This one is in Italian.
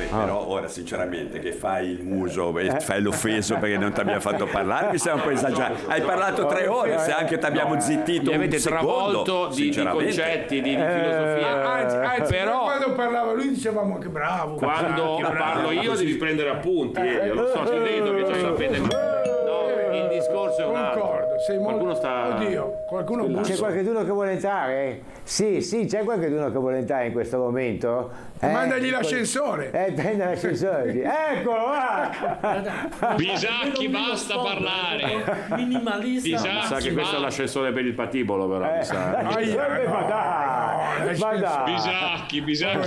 però ora sinceramente che fai il muso e fai l'offeso perché non ti abbiamo fatto parlare, mi sembra un po' esagerato. Hai parlato 3 ore, se anche ti abbiamo zittito Mi un avete secondo, travolto di concetti, di filosofia. Anzi, però quando parlava lui dicevamo che bravo. quando parlo io devi prendere appunti, lo so, ti vedo che c'è sapete. No, il discorso è un altro. Concordo, sei molto... Qualcuno sta... Oddio, qualcuno C'è qualcuno che vuole entrare? Sì, c'è qualcuno che vuole entrare in questo momento? Mandagli l'ascensore. Prende l'ascensore. Eccolo, va! Bisacchi, basta parlare. Minimalista. Bisacchi, Sa che questo è l'ascensore per il patibolo, però mi sa. Ma dai! Bisacchi.